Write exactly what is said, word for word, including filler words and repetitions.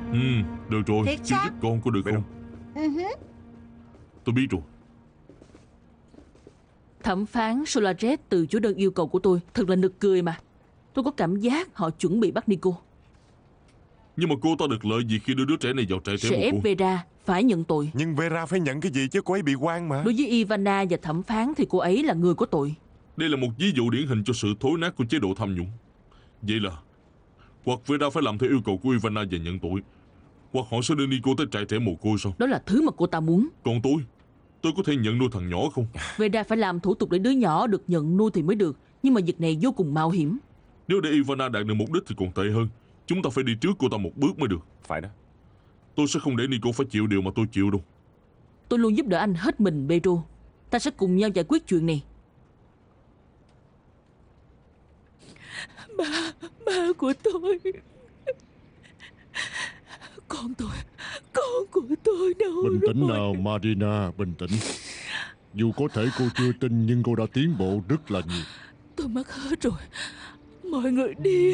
Ừ, được rồi. Thiệt Chứ sao? giúp con có được Vậy không? Ừ. Tôi biết rồi. Thẩm phán Solaret từ chối đơn yêu cầu của tôi. Thật là nực cười mà. Tôi có cảm giác họ chuẩn bị bắt Nico. Nhưng mà cô ta được lợi gì khi đưa đứa trẻ này vào trại trẻ Sẽ mồ ép côi? Vera phải nhận tội. Nhưng Vera phải nhận cái gì chứ, cô ấy bị oan mà. Đối với Ivana và thẩm phán thì cô ấy là người có tội. Đây là một ví dụ điển hình cho sự thối nát của chế độ tham nhũng. Vậy là hoặc Vera phải làm theo yêu cầu của Ivana và nhận tội, hoặc họ sẽ đưa Nico tới trại trẻ mồ côi sao? Đó là thứ mà cô ta muốn. Còn tôi, tôi có thể nhận nuôi thằng nhỏ không? Vera phải làm thủ tục để đứa nhỏ được nhận nuôi thì mới được. Nhưng mà việc này vô cùng mạo hiểm. Nếu để Ivana đạt được mục đích thì còn tệ hơn. Chúng ta phải đi trước cô ta một bước mới được. Phải đó. Tôi sẽ không để Nico phải chịu điều mà tôi chịu đâu. Tôi luôn giúp đỡ anh hết mình, Pedro. Ta sẽ cùng nhau giải quyết chuyện này. Ba, ba của tôi. Con tôi, con của tôi đâu Bình rồi? tĩnh nào Marina, bình tĩnh. Dù có thể cô chưa tin nhưng cô đã tiến bộ rất là nhiều. Tôi mất hết rồi. Mọi người đi